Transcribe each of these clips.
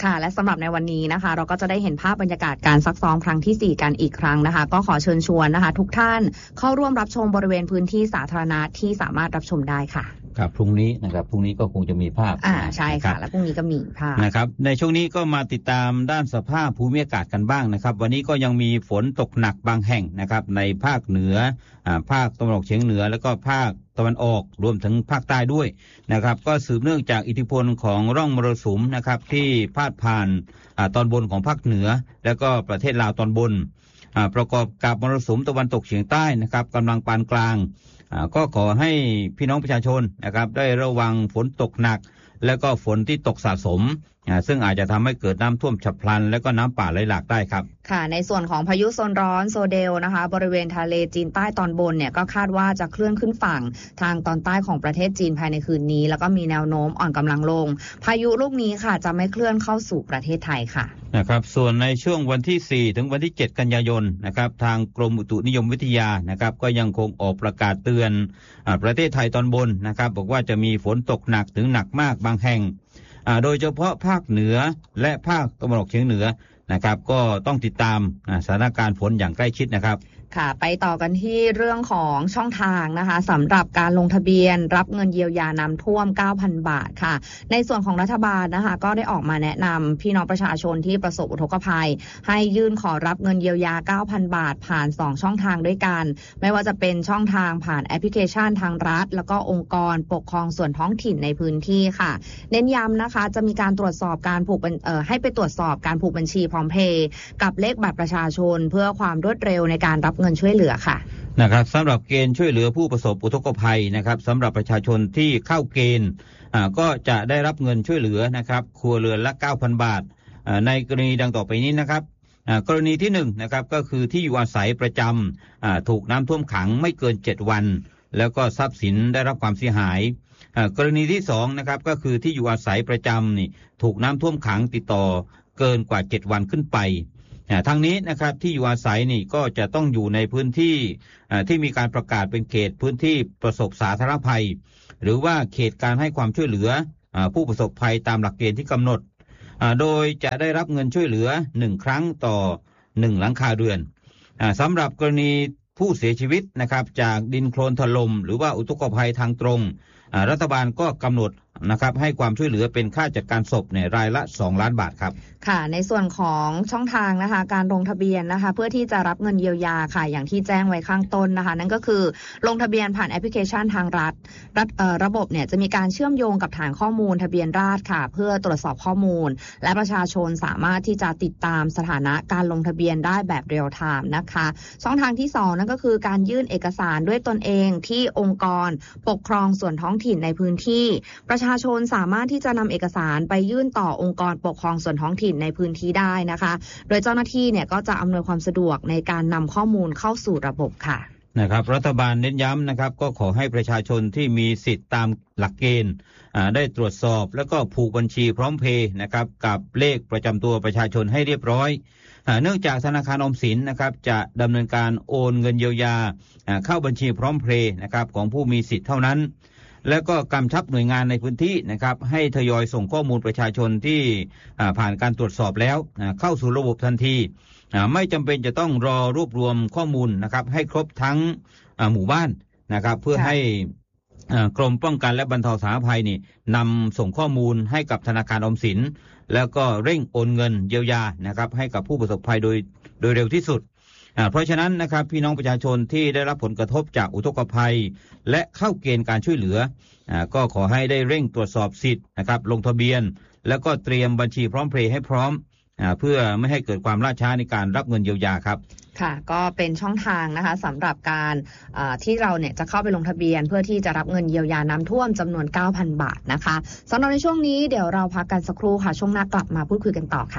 ค่ะและสำหรับในวันนี้นะคะเราก็จะได้เห็นภาพบรรยากาศการซักซ้อมครั้งที่4กันอีกครั้งนะคะก็ขอเชิญชวนนะคะทุกท่านเข้าร่วมรับชมบริเวณพื้นที่สาธารณะที่สามารถรับชมได้ค่ะครับพรุ่งนี้นะครับพรุ่งนี้ก็คงจะมีภาพใช่ค่ะและพรุ่งนี้ก็มีภาพนะครับในช่วงนี้ก็มาติดตามด้านสภาพภูมิอากาศกันบ้างนะครับวันนี้ก็ยังมีฝนตกหนักบางแห่งนะครับในภาคเหนือภาคตะวันออกเฉียงเหนือแล้วก็ภาคตะวันออกรวมถึงภาคใต้ด้วยนะครับก็สืบเนื่องจากอิทธิพลของร่องมรสุมนะครับที่พาดผ่านตอนบนของภาคเหนือแล้วก็ประเทศลาวตอนบนประกอบกับมรสุมตะวันตกเฉียงใต้นะครับกำลังปานกลางก็ขอให้พี่น้องประชาชนนะครับได้ระวังฝนตกหนักและก็ฝนที่ตกสะสมซึ่งอาจจะทำให้เกิดน้ำท่วมฉับพลันและก็น้ำป่าไหลหลากได้ครับค่ะในส่วนของพายุโซนร้อนโซเดลนะคะบริเวณทะเลจีนใต้ตอนบนเนี่ยก็คาดว่าจะเคลื่อนขึ้นฝั่งทางตอนใต้ของประเทศจีนภายในคืนนี้แล้วก็มีแนวโน้มอ่อนกำลังลงพายุลูกนี้ค่ะจะไม่เคลื่อนเข้าสู่ประเทศไทยค่ะนะครับส่วนในช่วงวันที่4ถึงวันที่7กันยายนนะครับทางกรมอุตุนิยมวิทยานะครับก็ยังคงออกประกาศเตือนประเทศไทยตอนบนนะครับบอกว่าจะมีฝนตกหนักถึงหนักมากบางแห่งโดยเฉพาะภาคเหนือและภาคตะวันออกเฉียงเหนือนะครับก็ต้องติดตามสถานการณ์ฝนอย่างใกล้ชิดนะครับค่ะไปต่อกันที่เรื่องของช่องทางนะคะสำหรับการลงทะเบียนรับเงินเยียวยาน้ำท่วม 9,000 บาทค่ะในส่วนของรัฐบาลนะคะก็ได้ออกมาแนะนำพี่น้องประชาชนที่ประสบอุทกภัยให้ยื่นขอรับเงินเยียวยา 9,000 บาทผ่าน2ช่องทางด้วยกันไม่ว่าจะเป็นช่องทางผ่านแอปพลิเคชันทางรัฐแล้วก็องค์กรปกครองส่วนท้องถิ่นในพื้นที่ค่ะเน้นย้ำนะคะจะมีการตรวจสอบการผูกให้ไปตรวจสอบการผูกบัญชีพร้อมเพย์กับเลขบัตรประชาชนเพื่อความรวดเร็วในการรับเงินช่วยเหลือค่ะนะครับสำหรับเกณฑ์ช่วยเหลือผู้ประสบอุทกภัยนะครับสำหรับประชาชนที่เข้าเกณฑ์ก็จะได้รับเงินช่วยเหลือนะครับครัวเรือนละ 9,000 บาทในกรณีดังต่อไปนี้นะครับกรณีที่1นะครับก็คือที่อยู่อาศัยประจำถูกน้ำท่วมขังไม่เกิน7วันแล้วก็ทรัพย์สินได้รับความเสียหายกรณีที่2นะครับก็คือที่อยู่อาศัยประจำนี่ถูกน้ำท่วมขังติดต่อเกินกว่า7วันขึ้นไปทางนี้นะครับที่อยู่อาศัยนี่ก็จะต้องอยู่ในพื้นที่ที่มีการประกาศเป็นเขตพื้นที่ประสบสาธารณภัยหรือว่าเขตการให้ความช่วยเหลือผู้ประสบภัยตามหลักเกณฑ์ที่กำหนดโดยจะได้รับเงินช่วยเหลือ1ครั้งต่อ1หลังคาเรือนสำหรับกรณีผู้เสียชีวิตนะครับจากดินโคลนถล่มหรือว่าอุทกภัยทางตรงรัฐบาลก็กำหนดนะครับให้ความช่วยเหลือเป็นค่าจัดการศพในรายละ2ล้านบาทครับค่ะในส่วนของช่องทางนะคะการลงทะเบียนนะคะเพื่อที่จะรับเงินเยียวยาค่ะอย่างที่แจ้งไว้ข้างต้นนะคะนั่นก็คือลงทะเบียนผ่านแอปพลิเคชันทางรัฐระบบเนี่ยจะมีการเชื่อมโยงกับฐานข้อมูลทะเบียนราษฎร์ค่ะเพื่อตรวจสอบข้อมูลและประชาชนสามารถที่จะติดตามสถานะการลงทะเบียนได้แบบเรียลไทม์นะคะช่องทางที่2นั่นก็คือการยื่นเอกสารด้วยตนเองที่องค์กรปกครองส่วนท้องถิ่นในพื้นที่ประชาชนสามารถที่จะนำเอกสารไปยื่นต่อองค์กรปกครองส่วนท้องถิ่นในพื้นที่ได้นะคะโดยเจ้าหน้าที่เนี่ยก็จะอำนวยความสะดวกในการนำข้อมูลเข้าสู่ระบบค่ะนะครับรัฐบาลเน้นย้ำนะครับก็ขอให้ประชาชนที่มีสิทธิ์ตามหลักเกณฑ์ได้ตรวจสอบแล้วก็ผูกบัญชีพร้อมเพย์นะครับกับเลขประจำตัวประชาชนให้เรียบร้อยเนื่องจากธนาคารออมสินนะครับจะดำเนินการโอนเงินเยียวยาเข้าบัญชีพร้อมเพย์นะครับของผู้มีสิทธิ์เท่านั้นแล้วก็กำชับหน่วยงานในพื้นที่นะครับให้ทยอยส่งข้อมูลประชาชนที่ผ่านการตรวจสอบแล้วเข้าสู่ระบบทันทีไม่จำเป็นจะต้องรอรวบรวมข้อมูลนะครับให้ครบทั้งหมู่บ้านนะครับเพื่อให้กรมป้องกันและบรรเทาสาธารณภัยนี่นำส่งข้อมูลให้กับธนาคารออมสินแล้วก็เร่งโอนเงินเยียวยานะครับให้กับผู้ประสบภัยโดยเร็วที่สุดเพราะฉะนั้นนะครับพี่น้องประชาชนที่ได้รับผลกระทบจากอุทกภัยและเข้าเกณฑ์การช่วยเหลือก็ขอให้ได้เร่งตรวจสอบสิทธิ์นะครับลงทะเบียนแล้วก็เตรียมบัญชีพร้อมเพย์ให้พร้อมเพื่อไม่ให้เกิดความล่าช้าในการรับเงินเยียวยาครับค่ะก็เป็นช่องทางนะคะสำหรับการที่เราเนี่ยจะเข้าไปลงทะเบียนเพื่อที่จะรับเงินเยียวยาน้ำท่วมจำนวน 9,000 บาทนะคะสำหรับในช่วงนี้เดี๋ยวเราพักกันสักครู่ค่ะช่วงหน้ากลับมาพูดคุยกันต่อค่ะ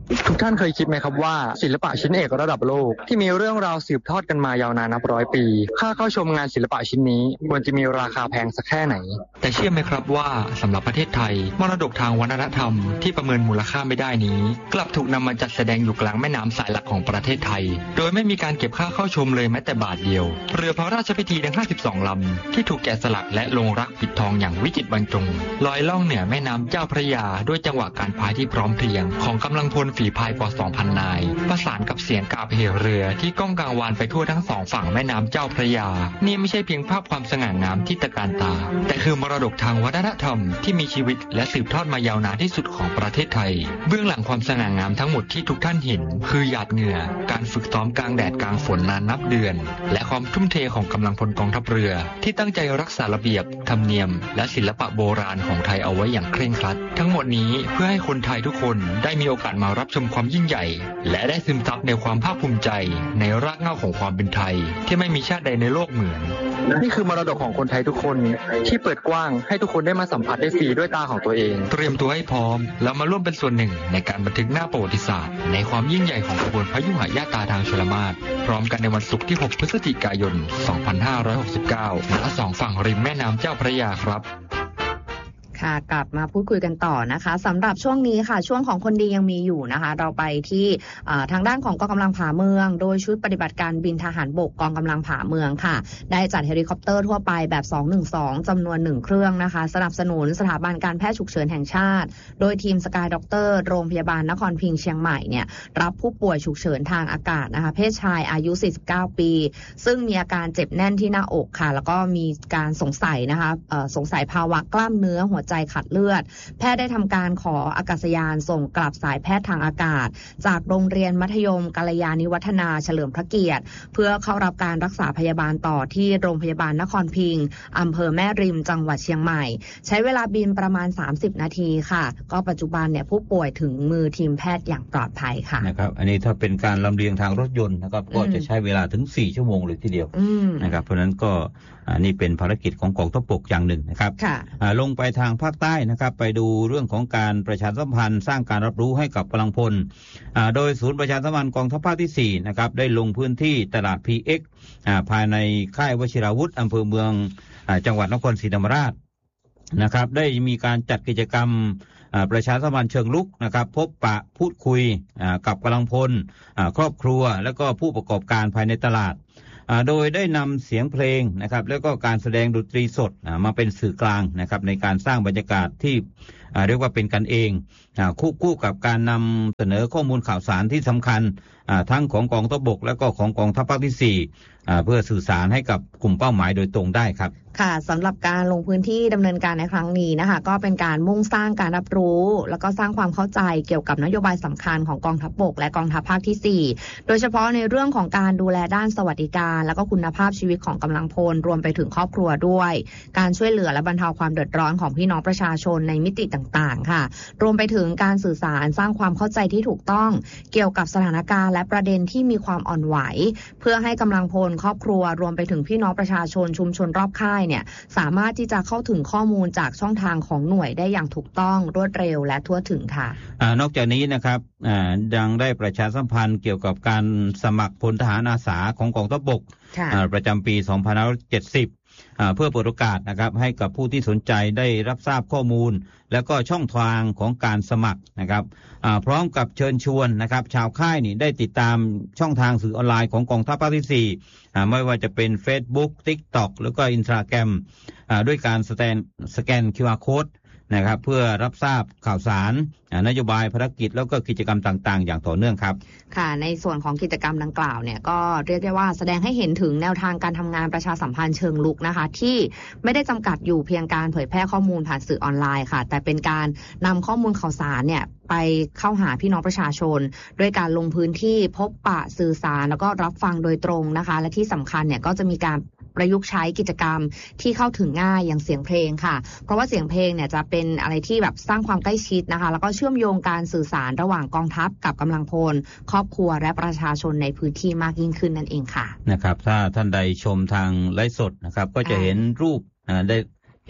ทุกท่านเคยคิดไหมครับว่าศิลปะชิ้นเอกระดับโลกที่มีเรื่องราวสืบทอดกันมายาวนานนับร้อยปีค่าเข้าชมงานศิลปะชิ้นนี้ควรจะมีราคาแพงสักแค่ไหนแต่เชื่อไหมครับว่าสำหรับประเทศไทยมรดกทางวัฒนธรรมที่ประเมินมูลค่าไม่ได้นี้กลับถูกนำมาจัดแสดงอยู่กลางแม่น้ำสายหลักของประเทศไทยโดยไม่มีการเก็บค่าเข้าชมเลยแม้แต่บาทเดียวเรือพระราชพิธีทั้ง52ลำที่ถูกแกะสลักและลงรักปิดทองอย่างวิจิตรบรรจงลอยล่องเหนือแม่น้ำเจ้าพระยาด้วยจังหวะการพายที่พร้อมเพรียงของกำลังพลฝีพายกว่า 2,000 นายประสานกับเสียงกาบเหเรือที่ก้องกังวานไปทั่วทั้งสองฝั่งแม่น้ำเจ้าพระยานี่ไม่ใช่เพียงภาพความสง่างามที่ตะการตาแต่คือมรดกทางวัฒนธรรมที่มีชีวิตและสืบทอดมายาวนานที่สุดของประเทศไทยเบื้องหลังความสง่างามทั้งหมดที่ทุกท่านเห็นคือหยาดเหงื่อการฝึกซ้อมกลางแดดกลางฝนนานนับเดือนและความทุ่มเทของกำลังพลกองทัพเรือที่ตั้งใจรักษาระเบียบธรรมเนียมและศิลปะโบราณของไทยเอาไว้อย่างเคร่งครัดทั้งหมดนี้เพื่อให้คนไทยทุกคนได้มีโอกาสมารับชมความยิ่งใหญ่และได้ซึมซับในความภาคภูมิใจในรากเหง้าของความเป็นไทยที่ไม่มีชาติใดในโลกเหมือนนี่คือมรดกของคนไทยทุกคนที่เปิดกว้างให้ทุกคนได้มาสัมผัสได้ฟรีด้วยตาของตัวเองเตรียมตัวให้พร้อมแล้วมาร่วมเป็นส่วนหนึ่งในการบันทึกหน้าประวัติศาสตร์ในความยิ่งใหญ่ของขบวนพยุหญาตราทางชลมารพร้อมกันในวันศุกร์ที่ 6 พฤศจิกายน 2569 ณ สองฝั่งริมแม่น้ำเจ้าพระยาครับค่ะกลับมาพูดคุยกันต่อนะคะสำหรับช่วงนี้ค่ะช่วงของคนดียังมีอยู่นะคะเราไปที่ทางด้านของกองกำลังผาเมืองโดยชุดปฏิบัติการบินทหารบกกองกำลังผาเมืองค่ะได้จัดเฮลิคอปเตอร์ทั่วไปแบบ212จำนวน1เครื่องนะคะสนับสนุนสถาบันการแพทย์ฉุกเฉินแห่งชาติโดยทีมสกายด็อกเตอร์โรงพยาบาลนครพิงค์เชียงใหม่เนี่ยรับผู้ป่วยฉุกเฉินทางอากาศนะคะเพศชายอายุ49ปีซึ่งมีอาการเจ็บแน่นที่หน้าอกค่ะแล้วก็มีการสงสัยนะคะสงสัยภาวะกล้ามเนื้อหัวใจขาดเลือดแพทย์ได้ทำการขออากาศยานส่งกลับสายแพทย์ทางอากาศจากโรงเรียนมัธยมกัลยาณิวัฒนาเฉลิมพระเกียรติเพื่อเข้ารับการรักษาพยาบาลต่อที่โรงพยาบาลนครพิงค์อำเภอแม่ริมจังหวัดเชียงใหม่ใช้เวลาบินประมาณ30นาทีค่ะก็ปัจจุบันเนี่ยผู้ป่วยถึงมือทีมแพทย์อย่างปลอดภัยค่ะนะครับอันนี้ถ้าเป็นการลำเลียงทางรถยนต์นะครับก็จะใช้เวลาถึง4ชั่วโมงเลยทีเดียวนะครับเพราะนั้นก็นี่เป็นภารกิจของกองทัพบกอย่างหนึ่งนะครับลงไปทางภาคใต้นะครับไปดูเรื่องของการประชาสัมพันธ์สร้างการรับรู้ให้กับกำลังพลโดยศูนย์ประชาสัมพันธ์กองทัพภาคที่4นะครับได้ลงพื้นที่ตลาด PX ภายในค่ายวชิราวุธอำเภอเมืองจังหวัดนครศรีธรรมราชนะครับได้มีการจัดกิจกรรมประชาสัมพันธ์เชิงลุกนะครับพบปะพูดคุยกับกำลังพลครอบครัวและก็ผู้ประกอบการภายในตลาดโดยได้นำเสียงเพลงนะครับแล้วก็การแสดงดนตรีสดมาเป็นสื่อกลางนะครับในการสร้างบรรยากาศที่เรียกว่าเป็นกันเองคู่กับการนำเสนอข้อมูลข่าวสารที่สำคัญทั้งของกองทัพบกและก็ของกองทัพภาคที่4เพื่อสื่อสารให้กับกลุ่มเป้าหมายโดยตรงได้ครับค่ะสำหรับการลงพื้นที่ดำเนินการในครั้งนี้นะคะก็เป็นการมุ่งสร้างการรับรู้แล้วก็สร้างความเข้าใจเกี่ยวกับนโยบายสำคัญของกองทัพบกและกองทัพภาคที่4โดยเฉพาะในเรื่องของการดูแลด้านสวัสดิการแล้วก็คุณภาพชีวิตของกำลังพลรวมไปถึงครอบครัวด้วยการช่วยเหลือและบรรเทาความเดือดร้อนของพี่น้องประชาชนในมิติต่างๆค่ะรวมไปถึงการสื่อสารสร้างความเข้าใจที่ถูกต้องเกี่ยวกับสถานการณ์และประเด็นที่มีความอ่อนไหวเพื่อให้กำลังพลครอบครัวรวมไปถึงพี่น้องประชาชนชุมชนรอบค่ายเนี่ยสามารถที่จะเข้าถึงข้อมูลจากช่องทางของหน่วยได้อย่างถูกต้องรวดเร็วและทั่วถึงค่ะนอกจากนี้นะครับยังได้ประชาสัมพันธ์เกี่ยวกับการสมัครพลทหารอาสาของกองทัพบกประจำปี2570เพื่อเปิดโอกาสนะครับให้กับผู้ที่สนใจได้รับทราบข้อมูลและก็ช่องทางของการสมัครนะครับพร้อมกับเชิญชวนนะครับชาวค่ายนี่ได้ติดตามช่องทางสื่อออนไลน์ของกองทัพภาคที่4ไม่ว่าจะเป็น Facebook TikTok แล้วก็ Instagram ด้วยการสแกน QR Code นะครับเพื่อรับทราบข่าวสารนโยบายภารกิจแล้วก็กิจกรรมต่างๆอย่างต่อเนื่องครับค่ะในส่วนของกิจกรรมดังกล่าวเนี่ยก็เรียกได้ว่าแสดงให้เห็นถึงแนวทางการทำงานประชาสัมพันธ์เชิงลุกนะคะที่ไม่ได้จำกัดอยู่เพียงการเผยแพร่ข้อมูลผ่านสื่อออนไลน์ค่ะแต่เป็นการนำข้อมูลข่าวสารเนี่ยไปเข้าหาพี่น้องประชาชนด้วยการลงพื้นที่พบปะสื่อสารแล้วก็รับฟังโดยตรงนะคะและที่สำคัญเนี่ยก็จะมีการประยุกต์ใช้กิจกรรมที่เข้าถึงง่ายอย่างเสียงเพลงค่ะเพราะว่าเสียงเพลงเนี่ยจะเป็นอะไรที่แบบสร้างความใกล้ชิดนะคะแล้วก็เชื่อมโยงการสื่อสารระหว่างกองทัพกับกำลังพลครอบครัวและประชาชนในพื้นที่มากยิ่งขึ้นนั่นเองค่ะนะครับถ้าท่านใดชมทางไลฟ์สดนะครับก็จะเห็นรูปได้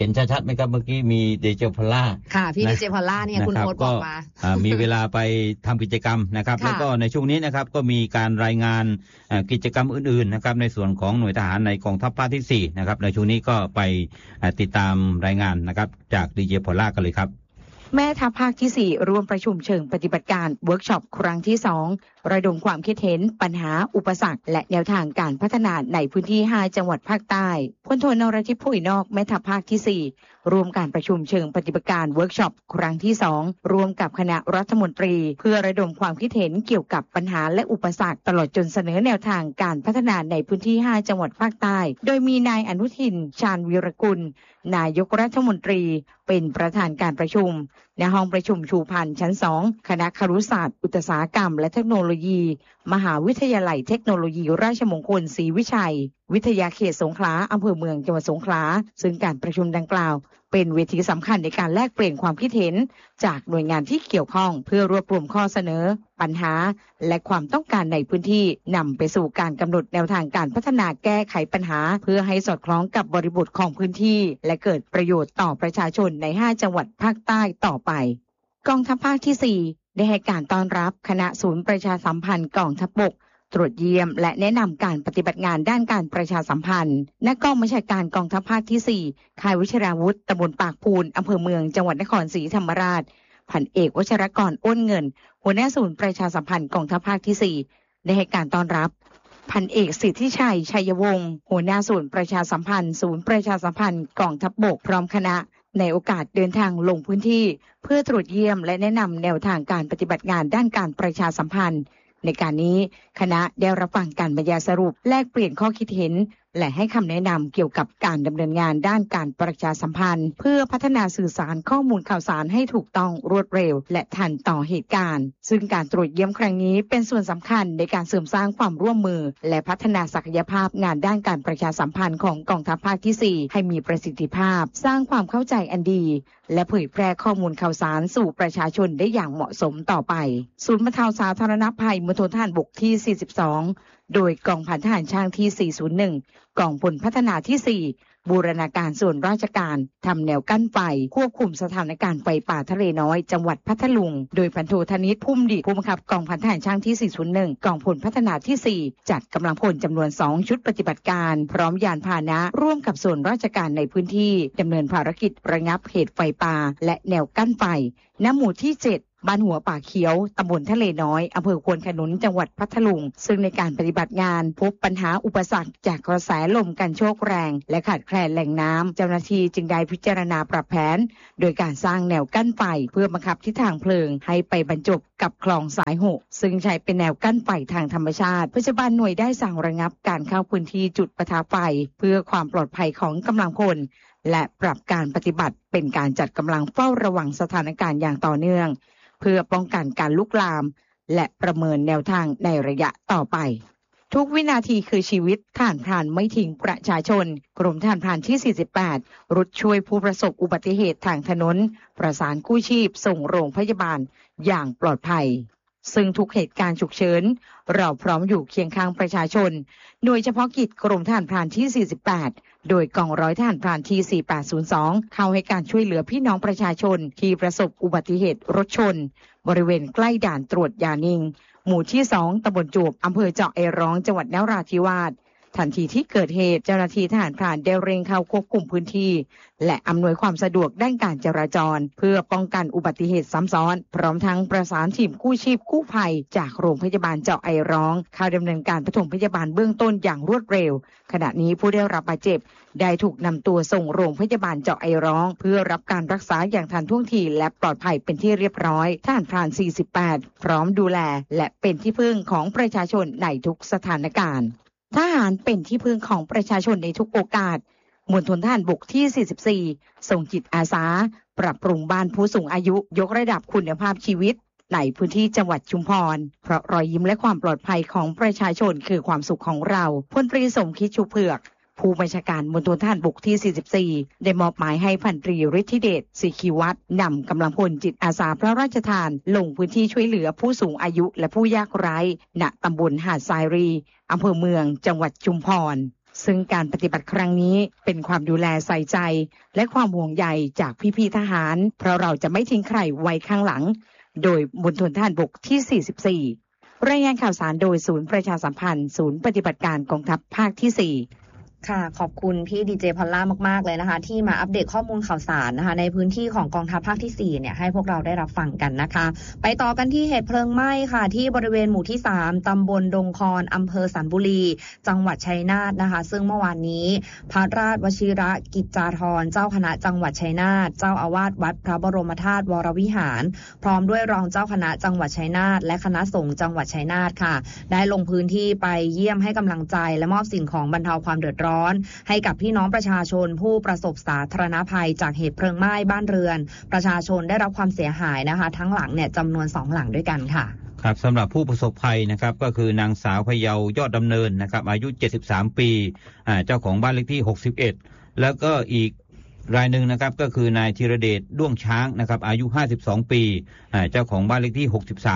เห็นชัดๆไหมครับเมื่อกี้มีเดเจพอล่าค่ะพี่ดีเจพอลล่าเนี่ยคุณโอ๊ตบอกมามีเวลาไปทำกิจกรรมนะครับแล้วก็ในช่วงนี้นะครับก็มีการรายงานกิจกรรมอื่นๆนะครับในส่วนของหน่วยทหารในกองทัพภาคที่4นะครับในช่วงนี้ก็ไปติดตามรายงานนะครับจากดีเจพอลล่ากันเลยครับแม่ทัพภาคที่4ร่วมประชุมเชิงปฏิบัติการเวิร์กช็อปครั้งที่2ระดมความคิดเห็นปัญหาอุปสรรคและแนวทางการพัฒนาในพื้นที่5จังหวัดภาคใต้พลโทนรทิพย์ ผู้นอกแม่ทัพภาคที่4ร่วมการประชุมเชิงปฏิบัติการเวิร์กช็อปครั้งที่2ร่วมกับคณะรัฐมนตรีเพื่อระดมความคิดเห็นเกี่ยวกับปัญหาและอุปสรรคตลอดจนเสนอแนวทางการพัฒนาในพื้นที่5จังหวัดภาคใต้โดยมีนายอนุทินชาญวีรกุลนายกรัฐมนตรีเป็นประธานการประชุมในห้องประชุมชูพันธ์ชั้น2คณะครุศาสตร์อุตสาหกรรมและเทคโนโลยีมหาวิทยาลัยเทคโนโลยีราชมงคลศรีวิชัยวิทยาเขตสงขลาอำเภอเมืองจังหวัดสงขลาซึ่งการประชุมดังกล่าวเป็นเวทีสำคัญในการแลกเปลี่ยนความคิดเห็นจากหน่วยงานที่เกี่ยวข้องเพื่อรวบรวมข้อเสนอปัญหาและความต้องการในพื้นที่นำไปสู่การกำหนดแนวทางการพัฒนาแก้ไขปัญหาเพื่อให้สอดคล้องกับบริบทของพื้นที่และเกิดประโยชน์ต่อประชาชนใน5จังหวัดภาคใต้ต่อไปกองทัพภาคที่4ได้ให้การต้อนรับคณะศูนย์ประชาสัมพันธ์กองทัพบกตรวจเยี่ยมและแนะนำการปฏิบัติงานด้านการประชาสัมพันธ์ณกองบัญชาการกองทัพภาคที่4ค่ายวิชราวุธตำบลปากพูนอำเภอเมืองจังหวัดนครศรีธรรมราชพันเอกวชรกรอ้นเงินหัวหน้าศูนย์ประชาสัมพันธ์กองทัพภาคที่4ได้ให้การต้อนรับพันเอกสิทธิชัยชัยวงศ์หัวหน้าศูนย์ประชาสัมพันธ์ศูนย์ประชาสัมพันธ์กองทัพบกพร้อมคณะในโอกาสเดินทางลงพื้นที่เพื่อตรวจเยี่ยมและแนะนำแนวทางการปฏิบัติงานด้านการประชาสัมพันธ์ในการนี้คณะได้รับฟังการบรรยายสรุปแลกเปลี่ยนข้อคิดเห็นและให้คำแนะนำเกี่ยวกับการดำเนินงานด้านการประชาสัมพันธ์เพื่อพัฒนาสื่อสารข้อมูลข่าวสารให้ถูกต้องรวดเร็วและทันต่อเหตุการณ์ซึ่งการตรวจเยี่ยมครั้งนี้เป็นส่วนสำคัญในการเสริมสร้างความร่วมมือและพัฒนาศักยภาพงานด้านการประชาสัมพันธ์ของกองทัพภาคที่4ให้มีประสิทธิภาพสร้างความเข้าใจอันดีและเผยแพร่ข้อมูลข่าวสารสู่ประชาชนได้อย่างเหมาะสมต่อไปศูนย์บรรเทาสาธารณภัยมณฑลทหารบกที่42โดยกองพันทหารช่างที่401กองพลพัฒนาที่4บูรณาการส่วนราชการทำแนวกั้นไฟควบคุมสถานการณ์ไฟป่าทะเลน้อยจังหวัดพัทลุงโดยพันโทธนิตพุ่มดิผู้บังคับกองพันทหารช่างที่401กองพลพัฒนาที่4จัดกำลังพลจำนวน2ชุดปฏิบัติการพร้อมยานพาหนะร่วมกับส่วนราชการในพื้นที่ดำเนินภารกิจระงับเหตุไฟป่าและแนวกั้นไฟณหมู่ที่7บ้านหัวป่าเขียวตำบลทะเลน้อยอำเภอควนขนุนจังหวัดพัทลุงซึ่งในการปฏิบัติงานพบปัญหาอุปสรรคจากกระแสลมกันโชกแรงและขาดแคลนแหล่งน้ำเจ้าหน้าที่จึงได้พิจารณาปรับแผนโดยการสร้างแนวกั้นไฟเพื่อบังคับทิศทางเพลิงให้ไปบรรจบกับคลองสาย6ซึ่งใช้เป็นแนวกั้นไฟทางธรรมชาติปัจจุบันหน่วยได้สั่งระงับการเข้าพื้นที่จุดปะทะไฟเพื่อความปลอดภัยของกำลังพลและปรับการปฏิบัติเป็นการจัดกำลังเฝ้าระวังสถานการณ์อย่างต่อเนื่องเพื่อป้องกันการลุกลามและประเมินแนวทางในระยะต่อไปทุกวินาทีคือชีวิตทหารพรานไม่ทิ้งประชาชนกรมทหารพรานที่48รุดช่วยผู้ประสบอุบัติเหตุทางถนนประสานกู้ชีพส่งโรงพยาบาลอย่างปลอดภัยซึ่งทุกเหตุการณ์ฉุกเฉินเราพร้อมอยู่เคียงข้างประชาชนโดยเฉพาะกิจกรมทหารพรานที่48โดยกองร้อยทหารพรานที่4802เข้าให้การช่วยเหลือพี่น้องประชาชนที่ประสบอุบัติเหตุรถชนบริเวณใกล้ด่านตรวจยานิงหมู่ที่2ตำบลจูบอำเภอเจาะไอร้องจังหวัดนราธิวาสทันทีที่เกิดเหตุเจ้าหน้าที่ทหารพรานได้เร่งเข้าควบคุมพื้นที่และอำนวยความสะดวกด้านการจราจรเพื่อป้องกันอุบัติเหตุซ้ำซ้อนพร้อมทั้งประสานทีมกู้ชีพกู้ภัยจากโรงพยาบาลเจาะไอร้องเข้าดำเนินการปฐมพยาบาลเบื้องต้นอย่างรวดเร็วขณะนี้ผู้ได้รับบาดเจ็บได้ถูกนำตัวส่งโรงพยาบาลเจาะไอร้องเพื่อรับการรักษาอย่างทันท่วงทีและปลอดภัยเป็นที่เรียบร้อยทหารพราน48พร้อมดูแลและเป็นที่พึ่งของประชาชนในทุกสถานการณ์ทหารเป็นที่พึ่งของประชาชนในทุกโอกาสมณฑลทหารบกที่44ส่งจิตอาสาปรับปรุงบ้านผู้สูงอายุยกระดับคุณภาพชีวิตในพื้นที่จังหวัดชุมพรเพราะรอยยิ้มและความปลอดภัยของประชาชนคือความสุขของเราพลตรีสมคิดชูเผือกผู้บัญชาการมณฑลทหารบกที่44ได้มอบหมายให้พันตรีฤทธิเดชศรีคีวัฒน์นำกำลังพลจิตอาสาพระราชทานลงพื้นที่ช่วยเหลือผู้สูงอายุและผู้ยากไร้ณตำบลหาดทรายรีอำเภอเมืองจังหวัดชุมพรซึ่งการปฏิบัติครั้งนี้เป็นความดูแลใส่ใจและความห่วงใยจากพี่ๆทหารเพราะเราจะไม่ทิ้งใครไว้ข้างหลังโดยมณฑลทหารบกที่ 44 รายงานข่าวสารโดยศูนย์ประชาสัมพันธ์ศูนย์ปฏิบัติการกองทัพภาคที่ 4 ค่ะขอบคุณพี่ดีเจพอลล่ามากๆเลยนะคะที่มาอัปเดตข้อมูลข่าวสารนะคะในพื้นที่ของกองทัพภาคที่4เนี่ยให้พวกเราได้รับฟังกันนะคะไปต่อกันที่เหตุเพลิงไหม้ค่ะที่บริเวณหมู่ที่3ตำบลดงคอนอำเภอสันบุรีจังหวัดชัยนาทนะคะซึ่งเมื่อวานนี้พระราชวชิรกิจจาภรณ์เจ้าคณะจังหวัดชัยนาทเจ้าอาวาสวัดพระบรมธาตุวรวิหารพร้อมด้วยรองเจ้าคณะจังหวัดชัยนาทและคณะสงฆ์จังหวัดชัยนาทค่ะได้ลงพื้นที่ไปเยี่ยมให้กำลังใจและมอบสิ่งของบรรเทาความเดือดร้อนให้กับพี่น้องประชาชนผู้ประสบสาธารณภัยจากเหตุเพลิงไหม้บ้านเรือนประชาชนได้รับความเสียหายนะคะทั้งหลังเนี่ยจำนวน2หลังด้วยกันค่ะครับสำหรับผู้ประสบภัยนะครับก็คือนางสาวพเยายอดดำเนินนะครับอายุ73ปีเจ้าของบ้านเลขที่61แล้วก็อีกรายหนึ่งนะครับก็คือนายธีรเดชด้วงช้างนะครับอายุ52ปีเจ้าของบ้านเลขที่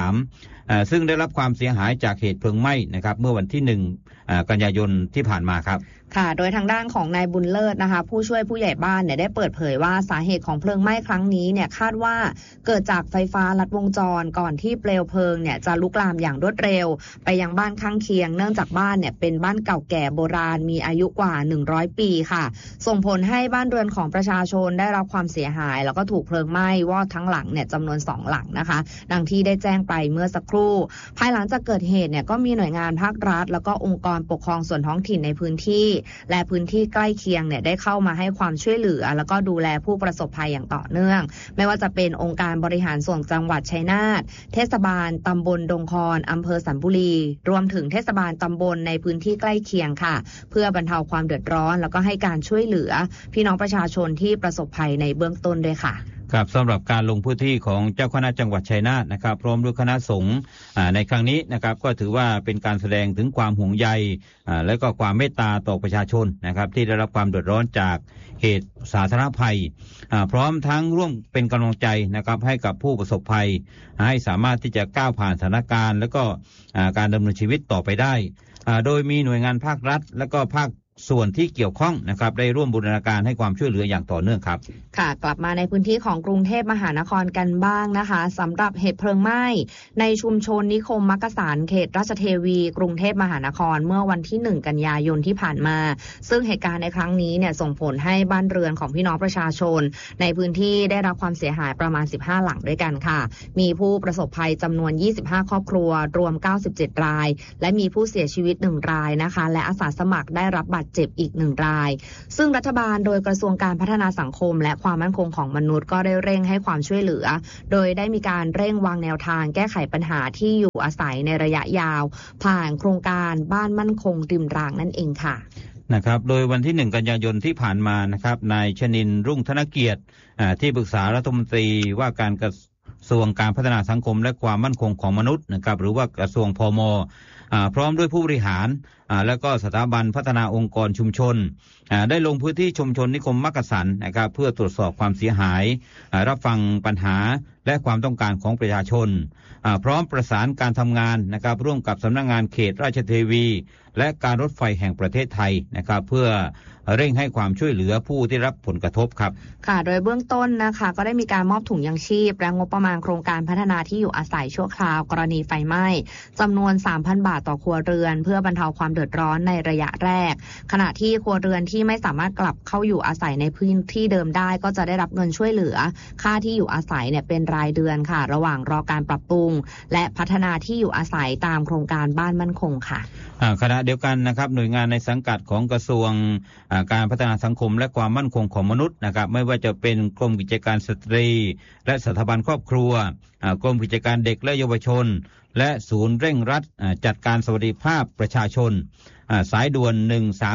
63ซึ่งได้รับความเสียหายจากเหตุเพลิงไหม้นะครับเมื่อวันที่1กันยายนที่ผ่านมาครับค่ะโดยทางด้านของนายบุญเลิศนะคะผู้ช่วยผู้ใหญ่บ้านเนี่ยได้เปิดเผยว่าสาเหตุของเพลิงไหม้ครั้งนี้เนี่ยคาดว่าเกิดจากไฟฟ้าลัดวงจรก่อนที่เปลวเพลิงเนี่ยจะลุกลามอย่างรวดเร็วไปยังบ้านข้างเคียงเนื่องจากบ้านเนี่ยเป็นบ้านเก่าแก่โบราณมีอายุกว่า100ปีค่ะส่งผลให้บ้านเรือนของประชาชนได้รับความเสียหายแล้วก็ถูกเพลิงไหม้วอดทั้งหลังเนี่ยจำนวน2หลังนะคะดังที่ได้แจ้งไปเมื่อสักครู่ภายหลังจากเกิดเหตุเนี่ยก็มีหน่วยงานภาครัฐแล้วก็องค์กรปกครองส่วนท้องถิ่นในพื้นที่และพื้นที่ใกล้เคียงเนี่ยได้เข้ามาให้ความช่วยเหลือแล้วก็ดูแลผู้ประสบภัยอย่างต่อเนื่องไม่ว่าจะเป็นองค์การบริหารส่วนจังหวัดชัยนาทเทศบาลตำบลดงคอนอำเภอสันบุรีรวมถึงเทศบาลตำบลในพื้นที่ใกล้เคียงค่ะเพื่อบรรเทาความเดือดร้อนแล้วก็ให้การช่วยเหลือพี่น้องประชาชนที่ประสบภัยในเบื้องต้นด้วยค่ะครับสำหรับการลงพื้นที่ของเจ้าคณะจังหวัดชัยนาทนะครับพร้อมด้วยคณะสงฆ์ในครั้งนี้นะครับก็ถือว่าเป็นการแสดงถึงความห่วงใยและก็ความเมตตาต่อประชาชนนะครับที่ได้รับความเดือดร้อนจากเหตุสาธารณภัยพร้อมทั้งร่วมเป็นกำลังใจนะครับให้กับผู้ประสบภัยให้สามารถที่จะก้าวผ่านสถานการณ์และก็การดำเนินชีวิตต่อไปได้โดยมีหน่วยงานภาครัฐและก็ภาคส่วนที่เกี่ยวข้องนะครับได้ร่วมบูรณาการให้ความช่วยเหลืออย่างต่อเนื่องครับค่ะกลับมาในพื้นที่ของกรุงเทพมหานครกันบ้างนะคะสำหรับเหตุเพลิงไหม้ในชุมชนนิคมมักกะสันเขตราชเทวีกรุงเทพมหานครเมื่อวันที่1กันยายนที่ผ่านมาซึ่งเหตุการณ์ในครั้งนี้เนี่ยส่งผลให้บ้านเรือนของพี่น้องประชาชนในพื้นที่ได้รับความเสียหายประมาณ15หลังด้วยกันค่ะมีผู้ประสบภัยจำนวน25ครอบครัวรวม97รายและมีผู้เสียชีวิต1รายนะคะและอาสาสมัครได้รับบาดเจ็บอีก1รายซึ่งรัฐบาลโดยกระทรวงการพัฒนาสังคมและความมั่นคงของมนุษย์ก็ได้เร่งให้ความช่วยเหลือโดยได้มีการเร่งวางแนวทางแก้ไขปัญหาที่อยู่อาศัยในระยะยาวผ่านโครงการบ้านมั่นคงริมรางนั่นเองค่ะนะครับโดยวันที่1กันยายนที่ผ่านมานะครับนายชนินทร์รุ่งธนเกียรติที่ปรึกษารัฐมนตรีว่าการกระทรวงการพัฒนาสังคมและความมั่นคงของมนุษย์นะครับหรือว่ากระทรวงพม.พร้อมด้วยผู้บริหารและก็สถาบันพัฒนาองค์กรชุมชนได้ลงพื้นที่ชุมชนนิคมมักกะสันนะครับเพื่อตรวจสอบความเสียหายรับฟังปัญหาและความต้องการของประชาชนพร้อมประสานการทำงานนะครับร่วมกับสำนักงานเขตราชเทวีและการรถไฟแห่งประเทศไทยนะครับเพื่อเร่งให้ความช่วยเหลือผู้ที่รับผลกระทบครับค่ะโดยเบื้องต้นนะคะก็ได้มีการมอบถุงยังชีพและงบประมาณโครงการพัฒนาที่อยู่อาศัยชั่วคราวกรณีไฟไหม้จำนวน 3,000 บาทต่อครัวเรือนเพื่อบรรเทาความเดือดร้อนในระยะแรกขณะที่ครัวเรือนที่ไม่สามารถกลับเข้าอยู่อาศัยในพื้นที่เดิมได้ก็จะได้รับเงินช่วยเหลือค่าที่อยู่อาศัยเนี่ยเป็นรายเดือนค่ะระหว่างรอการปรับปรุงและพัฒนาที่อยู่อาศัยตามโครงการบ้านมั่นคงค่ะขณะเดียวกันนะครับหน่วยงานในสังกัดของกระทรวงการพัฒนาสังคมและความมั่นคงของมนุษย์นะครับไม่ว่าจะเป็นกรมกิจการสตรีและสถาบันครอบครัวกรมกิจการเด็กและเยาวชนและศูนย์เร่งรัดจัดการสวัสดิภาพประชาชนสายด่วน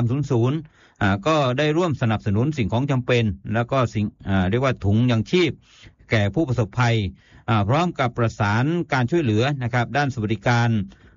1300ก็ได้ร่วมสนับสนุนสิ่งของจำเป็นแล้วก็สิ่งเรียกว่าถุงยังชีพแก่ผู้ประสบภัยพร้อมกับประสานการช่วยเหลือนะครับด้านสวัสดิการ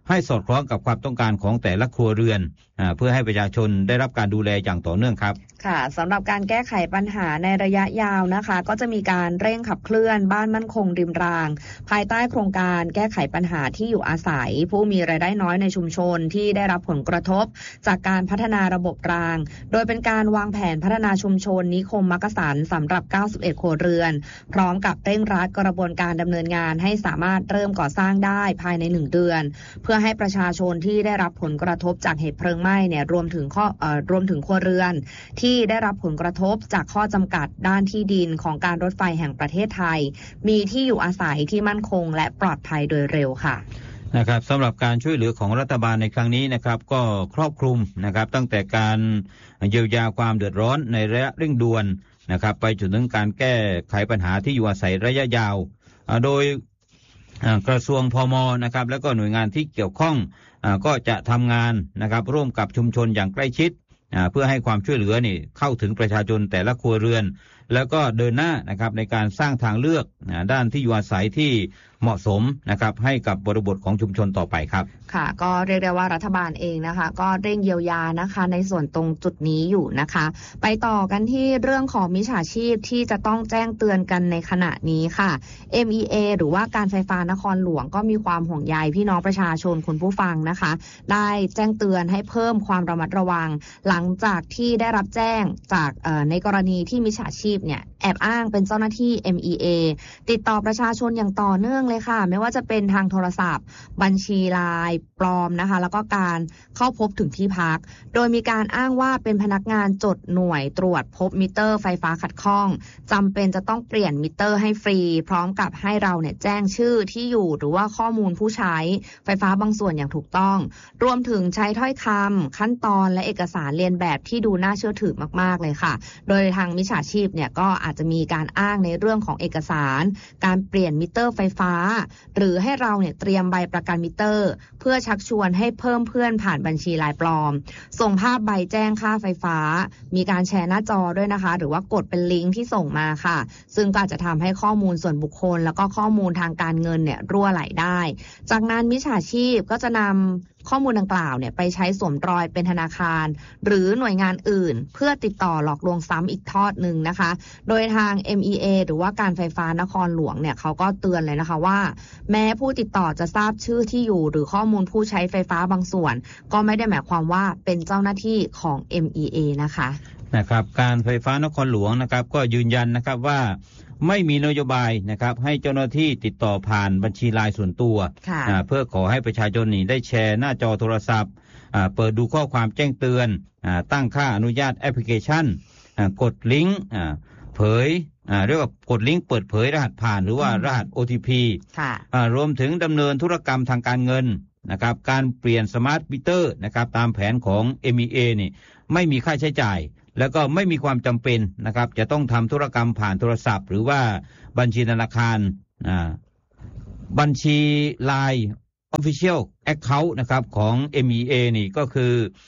ให้สอดคล้องกับความต้องการของแต่ละครัวเรือนเพื่อให้ประชาชนได้รับการดูแลอย่างต่อเนื่องครับค่ะสำหรับการแก้ไขปัญหาในระยะยาวนะคะก็จะมีการเร่งขับเคลื่อนบ้านมั่นคงริมรางภายใต้โครงการแก้ไขปัญหาที่อยู่อาศัยผู้มีรายได้น้อยในชุมชนที่ได้รับผลกระทบจากการพัฒนาระบบรางโดยเป็นการวางแผนพัฒนาชุมชนนิคมมักกะสันสำหรับ91ครัวเรือนพร้อมกับเร่งรัดกระบวนการดำเนินงานให้สามารถเริ่มก่อสร้างได้ภายใน1เดือนเพื่อให้ประชาชนที่ได้รับผลกระทบจากเหตุเพลิงไหม้เนี่ยรวมถึงครัวเรือนที่ได้รับผลกระทบจากข้อจำกัดด้านที่ดินของการรถไฟแห่งประเทศไทยมีที่อยู่อาศัยที่มั่นคงและปลอดภัยโดยเร็วค่ะนะครับสำหรับการช่วยเหลือของรัฐบาลในครั้งนี้นะครับก็ครอบคลุมนะครับตั้งแต่การเยียวยาความเดือดร้อนในระยะเร่งด่วนนะครับไปจนถึงการแก้ไขปัญหาที่อยู่อาศัยระยะยาวโดยกระทรวงพม.นะครับแล้วก็หน่วยงานที่เกี่ยวข้องก็จะทำงานนะครับร่วมกับชุมชนอย่างใกล้ชิดเพื่อให้ความช่วยเหลือนี่เข้าถึงประชาชนแต่ละครัวเรือนแล้วก็เดินหน้านะครับในการสร้างทางเลือกด้านที่อยู่อาศัยที่เหมาะสมนะครับให้กับบริบทของชุมชนต่อไปครับค่ะก็เรียกได้ว่ารัฐบาลเองนะคะก็เร่งเยียวยานะคะในส่วนตรงจุดนี้อยู่นะคะไปต่อกันที่เรื่องของมิจฉาชีพที่จะต้องแจ้งเตือนกันในขณะนี้ค่ะ MEA หรือว่าการไฟฟ้านครหลวงก็มีความห่วงใยพี่น้องประชาชนคุณผู้ฟังนะคะได้แจ้งเตือนให้เพิ่มความระมัดระวังหลังจากที่ได้รับแจ้งจากในกรณีที่มิจฉาชีพเนี่ยแอบอ้างเป็นเจ้าหน้าที่ MEA ติดต่อประชาชนอย่างต่อเนื่องเลยค่ะไม่ว่าจะเป็นทางโทรศัพท์บัญชีไลน์ปลอมนะคะแล้วก็การเข้าพบถึงที่พักโดยมีการอ้างว่าเป็นพนักงานจดหน่วยตรวจพบมิเตอร์ไฟฟ้าขัดข้องจำเป็นจะต้องเปลี่ยนมิเตอร์ให้ฟรีพร้อมกับให้เราเนี่ยแจ้งชื่อที่อยู่หรือว่าข้อมูลผู้ใช้ไฟฟ้าบางส่วนอย่างถูกต้องรวมถึงใช้ถ้อยคำขั้นตอนและเอกสารเรียนแบบที่ดูน่าเชื่อถือมากๆเลยค่ะโดยทางมิจฉาชีพเนี่ยก็อาจจะมีการอ้างในเรื่องของเอกสารการเปลี่ยนมิเตอร์ไฟฟ้าหรือให้เราเนี่ยเตรียมใบประกันมิเตอร์เพื่อชักชวนให้เพิ่มเพื่อนผ่านบัญชีลายปลอมส่งภาพใบแจ้งค่าไฟฟ้ามีการแชร์หน้าจอด้วยนะคะหรือว่ากดเป็นลิงก์ที่ส่งมาค่ะซึ่งก็อาจจะทำให้ข้อมูลส่วนบุคคลแล้วก็ข้อมูลทางการเงินเนี่ยรั่วไหลได้จากนั้นมิจฉาชีพก็จะนำข้อมูลดังกล่าวเนี่ยไปใช้สวมรอยเป็นธนาคารหรือหน่วยงานอื่นเพื่อติดต่อหลอกลวงซ้ำอีกทอดหนึ่งนะคะโดยทาง MEA หรือว่าการไฟฟ้านครหลวงเนี่ยเขาก็เตือนเลยนะคะว่าแม้ผู้ติดต่อจะทราบชื่อที่อยู่หรือข้อมูลผู้ใช้ไฟฟ้าบางส่วนก็ไม่ได้หมายความว่าเป็นเจ้าหน้าที่ของ MEA นะคะการไฟฟ้านครหลวงนะครับก็ยืนยันนะครับว่าไม่มีนโยบายนะครับให้เจ้าหน้าที่ติดต่อผ่านบัญชีไลน์ส่วนตัวเพื่อขอให้ประชาชนนี่ได้แชร์หน้าจอโทรศัพท์เปิดดูข้อความแจ้งเตือนตั้งค่าอนุญาตแอปพลิเคชันกดลิงก์เผยเรียกว่ากดลิงก์เปิดเผยรหัสผ่านหรือว่ารหัส OTP รวมถึงดำเนินธุรกรรมทางการเงินนะครับการเปลี่ยนสมาร์ทมิเตอร์นะครับตามแผนของ MEA นี่ไม่มีค่าใช้จ่ายแล้วก็ไม่มีความจำเป็นนะครับจะต้องทำธุรกรรมผ่านโทรศัพท์หรือว่าบัญชีธนาคารบัญชี Line Official Account นะครับของ MEA นี่ก็คือ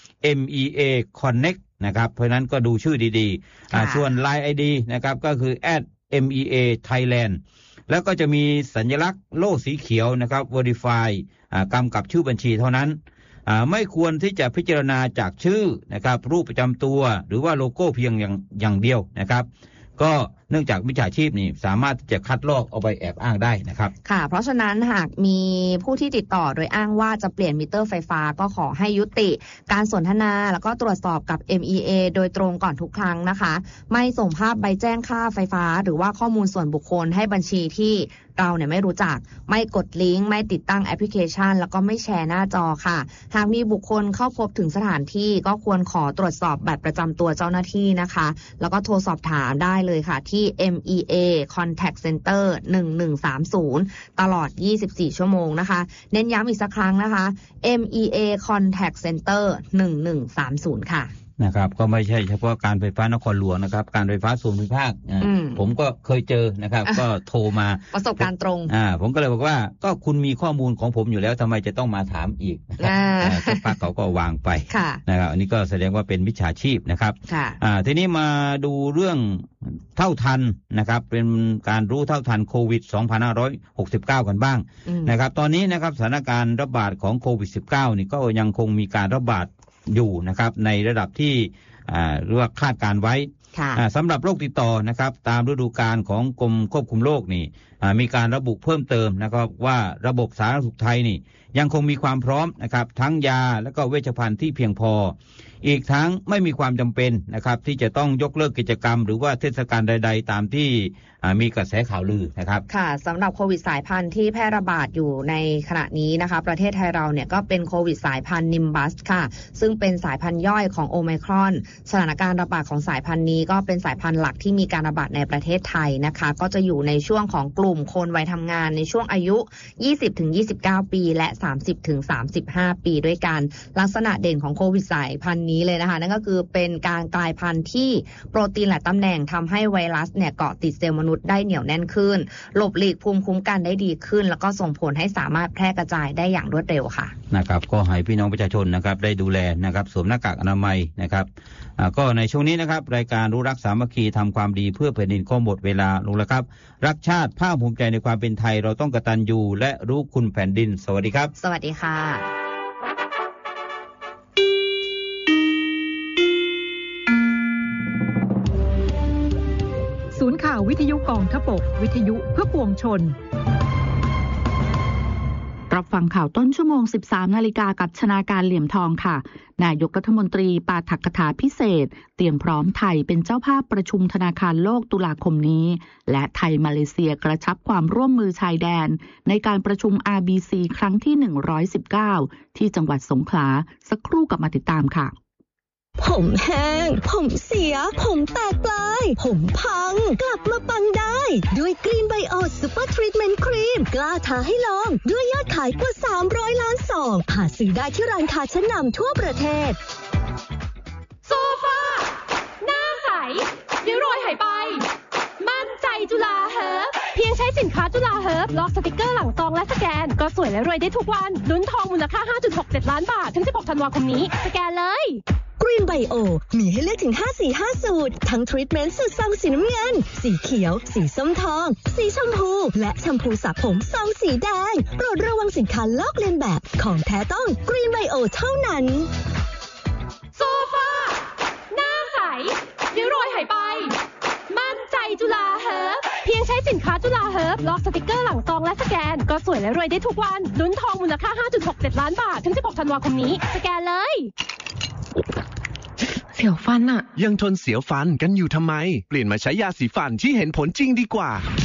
MEA Connect นะครับเพราะนั้นก็ดูชื่อดีๆส่วน Line ID นะครับก็คือ @MEA Thailand แล้วก็จะมีสัญลักษณ์โล่สีเขียวนะครับ Verify กำกับชื่อบัญชีเท่านั้นไม่ควรที่จะพิจารณาจากชื่อนะครับรูปประจำตัวหรือว่าโลโก้เพียงอย่างเดียวนะครับก็เนื่องจากมิจฉาชีพนี่สามารถที่จะคัดลอกเอาไปแอบอ้างได้นะครับค่ะเพราะฉะนั้นหากมีผู้ที่ติดต่อโดยอ้างว่าจะเปลี่ยนมิเตอร์ไฟฟ้าก็ขอให้ยุติการสนทนาแล้วก็ตรวจสอบกับ MEA โดยตรงก่อนทุกครั้งนะคะไม่ส่งภาพใบแจ้งค่าไฟฟ้าหรือว่าข้อมูลส่วนบุคคลให้บัญชีที่เราเนี่ยไม่รู้จักไม่กดลิงก์ไม่ติดตั้งแอปพลิเคชันแล้วก็ไม่แชร์หน้าจอค่ะหากมีบุคคลเข้าพบถึงสถานที่ก็ควรขอตรวจสอบบัตรประจำตัวเจ้าหน้าที่นะคะแล้วก็โทรสอบถามได้เลยค่ะที่ MEA Contact Center 1130ตลอด24ชั่วโมงนะคะเน้นย้ำอีกสักครั้งนะคะ MEA Contact Center 1130ค่ะนะครับก็ไม่ใช่เฉพาะการไฟฟ้านครหลวงนะครับการไฟฟ้าส่วนภูมิภาคผมก็เคยเจอนะครับก็โทรมาประสบการณ์ตรงผมก็เลยบอกว่าก็คุณมีข้อมูลของผมอยู่แล้วทำไมจะต้องมาถามอีกสักพักเขาก็วางไปนะครับอันนี้ก็แสดงว่าเป็นมิจฉาชีพนะครับทีนี้มาดูเรื่องเท่าทันนะครับเป็นการรู้เท่าทันโควิด 2569 กันบ้างนะครับตอนนี้นะครับสถานการณ์ระบาดของโควิด -19 นี่ก็ยังคงมีการระบาดอยู่นะครับในระดับที่เรียกว่าคาดการไว้สำหรับโรคติดต่อนะครับตามฤดูกาลของกรมควบคุมโรคนี่มีการระบุเพิ่มเติมนะครับว่าระบบสาธารณสุขไทยนี่ยังคงมีความพร้อมนะครับทั้งยาและก็เวชภัณฑ์ที่เพียงพออีกทั้งไม่มีความจำเป็นนะครับที่จะต้องยกเลิกกิจกรรมหรือว่าเทศกาลใดๆตามที่มีกระแสข่าวลือนะครับค่ะสำหรับโควิดสายพันธุ์ที่แพร่ระบาดอยู่ในขณะนี้นะคะประเทศไทยเราเนี่ยก็เป็นโควิดสายพันธุ์นิมบัสค่ะซึ่งเป็นสายพันธุ์ย่อยของโอไมครอนสถานการณ์ระบาดของสายพันธุ์นี้ก็เป็นสายพันธุ์หลักที่มีการระบาดในประเทศไทยนะคะก็จะอยู่ในช่วงของกลุ่มคนวัยทำงานในช่วงอายุ 20-29 ปีและ 30-35 ปีด้วยกันลักษณะเด่นของโควิดสายพันธุ์นี้เลยนะคะนั่นก็คือเป็นการกลายพันธุ์ที่โปรตีนและตำแหน่งทำให้ไวรัสเนี่ยเกาะติดเซลล์มนุษย์ได้เหนียวแน่นขึ้นหลบหลีกภูมิคุ้มกันได้ดีขึ้นแล้วก็ส่งผลให้สามารถแพร่กระจายได้อย่างรวดเร็วค่ะนะครับก็ให้พี่น้องประชาชนนะครับได้ดูแลนะครับสวมหน้ากากอนามัยนะครับก็ในช่วงนี้นะครับรายการรู้รักสามัคคีทำความดีเพื่อแผ่นดินก็หมดเวลาลงแล้วครับรักชาติภาคภูมิใจในความเป็นไทยเราต้องกตัญญูและรู้คุณแผ่นดินสวัสดีครับสวัสดีค่ะศูนย์ข่าววิทยุกองทพบกวิทยุเพื่อปวงชนรับฟังข่าวต้นชั่วโมง 13 นาฬิกากับชนาการเหลี่ยมทองค่ะนายกรัฐมนตรีปาฐกถาพิเศษเตรียมพร้อมไทยเป็นเจ้าภาพประชุมธนาคารโลกตุลาคมนี้และไทยมาเลเซียกระชับความร่วมมือชายแดนในการประชุม RBC ครั้งที่ 119 ที่จังหวัดสงขลาสักครู่กลับมาติดตามค่ะผมแห้งผมเสียผมแตกปลายผมพังกลับมาปังได้ด้วยกรีนไบโอซูเปอร์ทรีทเมนต์ครีมกล้าท้าให้ลองด้วยยอดขายกว่า300 ล้านซองหาซื้อได้ที่ร้านค้าชั้นนำทั่วประเทศโซฟาหน้าใสริ้วรอยหายไปมั่นใจจุฬาเฮิร์บเพียงใช้สินค้าจุฬาเฮิร์บลอกสติกเกอร์หลังซองและสแกนก็สวยและรวยได้ทุกวันลุ้นทองมูลค่า 5.67 ล้านบาทถึง 16 ธันวาคมนี้สแกนเลยกรีนไบโอมีให้เลือกถึง5 สูตรทั้งทรีทเมนต์สูตรซองสีน้ำเงินสีเขียวสีส้มทองสีชมพูและแชมพูสระผมซองสีแดงโปรดระวังสินค้าลอกเลียนแบบของแท้ต้องกรีนไบโอเท่านั้นโซฟาหน้าใสริ้วรอยหายไปมั่นใจจุฬาเฮิร์บเพียงใช้สินค้าจุฬาเฮิร์บลอกสติกเกอร์หลังซองและสแกนก็สวยและรวยได้ทุกวันลุ้นทองมูลค่า 5.67 ล้านบาทถึง 16 ธันวาคมนี้สแกนเลยเสียวฟันอะยังทนเสียวฟันกันอยู่ทำไมเปลี่ยนมาใช้ยาสีฟันที่เห็นผลจริงดีกว่า